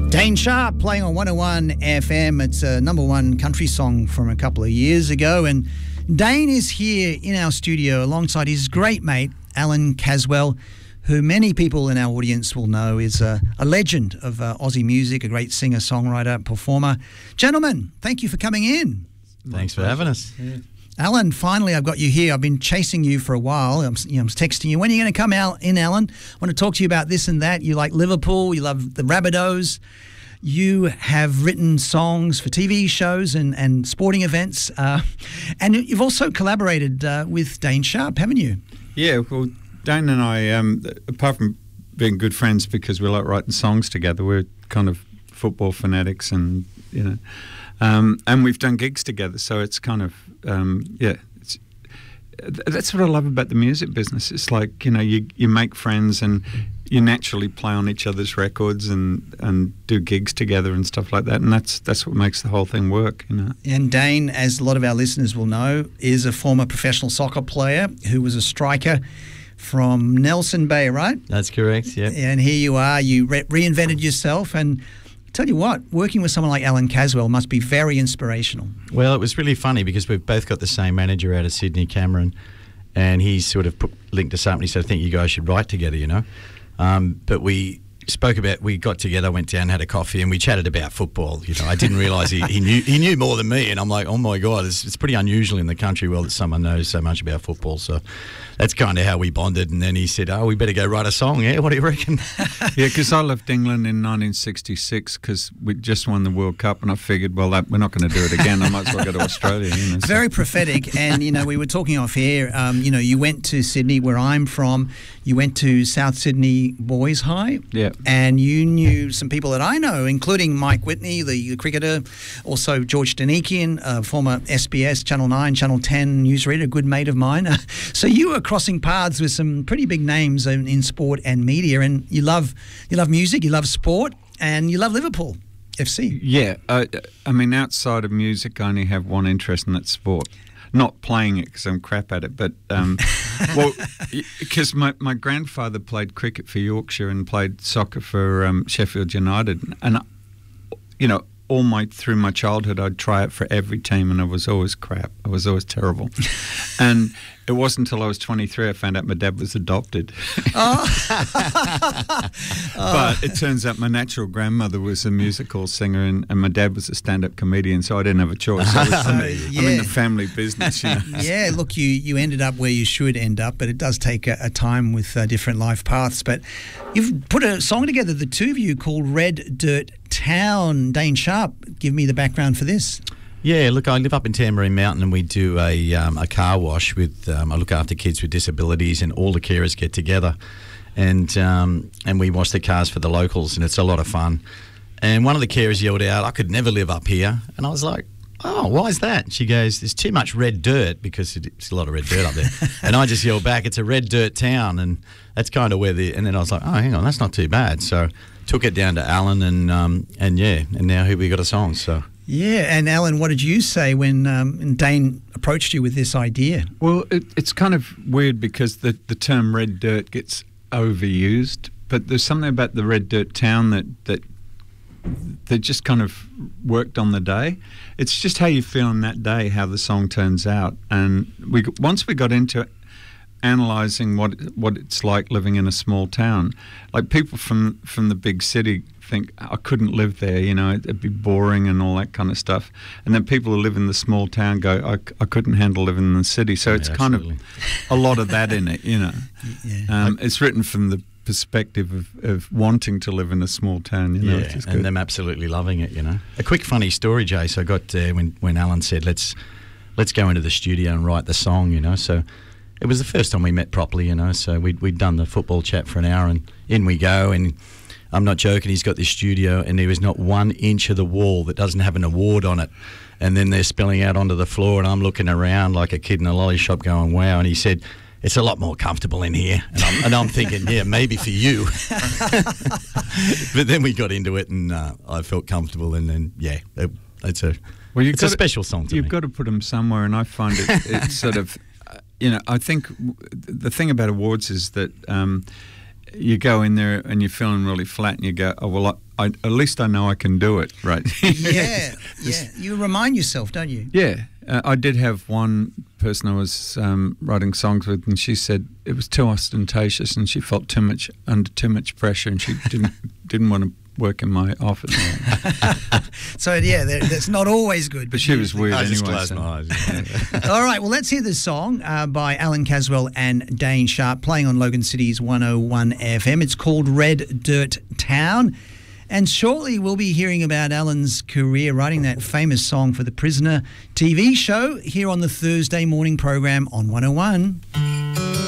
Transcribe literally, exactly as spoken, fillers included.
Dane Sharp playing on one oh one F M. It's a number one country song from a couple of years ago. And Dane is here in our studio alongside his great mate, Alan Caswell, who many people in our audience will know is a, a legend of uh, Aussie music, a great singer, songwriter, performer. Gentlemen, thank you for coming in. Thanks for having us. Yeah. Alan, finally I've got you here. I've been chasing you for a while. I'm, you know, I'm texting you. When are you going to come out in, Alan? I want to talk to you about this and that. You like Liverpool. You love the Rabbitohs. You have written songs for T V shows and, and sporting events. Uh, and you've also collaborated uh, with Dane Sharp, haven't you? Yeah, well, Dane and I, um, apart from being good friends because we like writing songs together, we're kind of football fanatics and, you know, um, and we've done gigs together. So it's kind of, um, yeah, it's, that's what I love about the music business. It's like, you know, you, you make friends and you naturally play on each other's records and, and do gigs together and stuff like that. And that's that's what makes the whole thing work, you know. And Dane, as a lot of our listeners will know, is a former professional soccer player who was a striker from Nelson Bay, right? That's correct, yeah. And here you are, you re- reinvented yourself. And I tell you what, working with someone like Alan Caswell must be very inspirational. Well, it was really funny because we've both got the same manager out of Sydney, Cameron, and he sort of put, linked us up and he said, I think you guys should write together, you know. Um, but we spoke about, we got together, went down, had a coffee, and we chatted about football. You know, I didn't realise he, he knew he knew more than me, and I'm like, oh my God, it's, it's pretty unusual in the country world that someone knows so much about football. So that's kind of how we bonded. And then he said, oh, we better go write a song. Yeah, what do you reckon? Yeah, because I left England in nineteen sixty-six because we just won the World Cup, and I figured, well, that, we're not going to do it again. I might as well go to Australia. You know, so. Very prophetic. And, you know, we were talking off here, um, you know, you went to Sydney, where I'm from. You went to South Sydney Boys High. Yeah. And you knew some people that I know, including Mike Whitney, the, the cricketer, also George Danikian, uh, former S B S, Channel nine, Channel ten newsreader, a good mate of mine. So you were crossing paths with some pretty big names in, in sport and media, and you love you love music, you love sport, and you love Liverpool F C. Yeah. Uh, I mean, outside of music, I only have one interest, and that's sport. Not playing it because I'm crap at it, but um, well, because my, my grandfather played cricket for Yorkshire and played soccer for um, Sheffield United, and I, you know, all my through my childhood, I'd try it for every team, and I was always crap. I was always terrible, and it wasn't until I was twenty-three I found out my dad was adopted. Oh. But it turns out my natural grandmother was a musical singer, and, and my dad was a stand-up comedian, so I didn't have a choice. I was, I'm, yeah. I'm in the family business. You know? Yeah, look, you, you ended up where you should end up, but it does take a, a time with uh, different life paths. But you've put a song together, the two of you, called Red Dirt Town. Dane Sharp, give me the background for this. Yeah, look, I live up in Tamborine Mountain, and we do a um, a car wash with. Um, I look after kids with disabilities, and all the carers get together, and um, and we wash the cars for the locals, and it's a lot of fun. And one of the carers yelled out, "I could never live up here," and I was like, "Oh, why is that?" She goes, "There's too much red dirt," because it's a lot of red dirt up there. And I just yelled back, "It's a red dirt town," and that's kind of where the. And then I was like, "Oh, hang on, that's not too bad." So took it down to Alan, and um, and yeah, and now here we got a song. So. Yeah, and Alan, what did you say when um, Dane approached you with this idea? Well, it, it's kind of weird because the, the term red dirt gets overused, but there's something about the red dirt town that, that that just kind of worked on the day. It's just how you feel on that day, how the song turns out. And we once we got into analysing what what it's like living in a small town, like people from, from the big city think I couldn't live there, you know, it'd be boring and all that kind of stuff. And then people who live in the small town go, I, I couldn't handle living in the city. So yeah, it's absolutely. kind of a lot of that in it, you know. Yeah. Um, it's written from the perspective of, of wanting to live in a small town, you know. Yeah, which is and good. them absolutely loving it, you know. A quick funny story, Jace, I got uh, when, when Alan said, let's let's go into the studio and write the song, you know. So it was the first time we met properly, you know. So we'd, we'd done the football chat for an hour, and in we go, and I'm not joking, he's got this studio and there is not one inch of the wall that doesn't have an award on it. And then they're spilling out onto the floor, and I'm looking around like a kid in a lolly shop going, wow. And he said, it's a lot more comfortable in here. And I'm, and I'm thinking, yeah, maybe for you. But then we got into it, and uh, I felt comfortable, and then, yeah, it, it's a well, it's a special song to you've me. You've got to put them somewhere, and I find it it's sort of, uh, you know, I think the thing about awards is that um, you go in there and you're feeling really flat, and you go, oh well, I, I, at least I know I can do it, right? Yeah, yeah. You remind yourself, don't you? Yeah. Uh, I did have one person I was um, writing songs with, and she said it was too ostentatious, and she felt too much under too much pressure, and she didn't didn't want to work in my office. So yeah, that's not always good. But she was weird I anyway. just closed so- my eyes. Yeah. All right, well, let's hear this song uh, by Alan Caswell and Dane Sharp, playing on Logan City's one oh one F M. It's called Red Dirt Town. And shortly we'll be hearing about Alan's career writing that famous song for the Prisoner T V show here on the Thursday morning program on one oh one.